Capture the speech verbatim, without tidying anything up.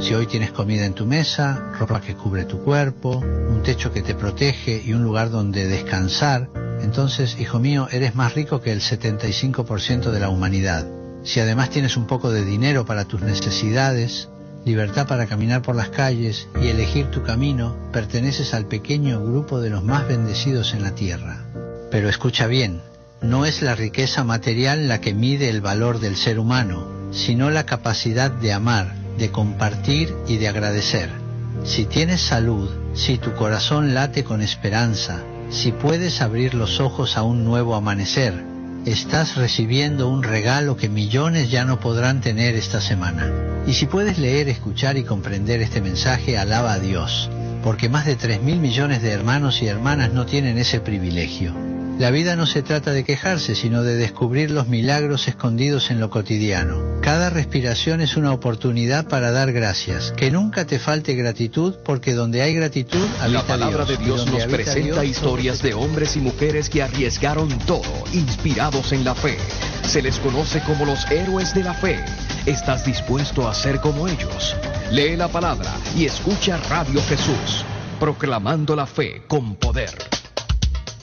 Si hoy tienes comida en tu mesa, ropa que cubre tu cuerpo, un techo que te protege y un lugar donde descansar, entonces, hijo mío, eres más rico que el setenta y cinco por ciento de la humanidad. Si además tienes un poco de dinero para tus necesidades, libertad para caminar por las calles y elegir tu camino, perteneces al pequeño grupo de los más bendecidos en la tierra. Pero escucha bien, no es la riqueza material la que mide el valor del ser humano, sino la capacidad de amar, de compartir y de agradecer. Si tienes salud, si tu corazón late con esperanza, si puedes abrir los ojos a un nuevo amanecer, estás recibiendo un regalo que millones ya no podrán tener esta semana. Y si puedes leer, escuchar y comprender este mensaje, alaba a Dios, porque más de tres mil millones de hermanos y hermanas no tienen ese privilegio. La vida no se trata de quejarse, sino de descubrir los milagros escondidos en lo cotidiano. Cada respiración es una oportunidad para dar gracias. Que nunca te falte gratitud, porque donde hay gratitud, habita Dios. La palabra de Dios nos presenta historias de hombres y mujeres que arriesgaron todo, inspirados en la fe. Se les conoce como los héroes de la fe. ¿Estás dispuesto a ser como ellos? Lee la palabra y escucha Radio Jesús, proclamando la fe con poder.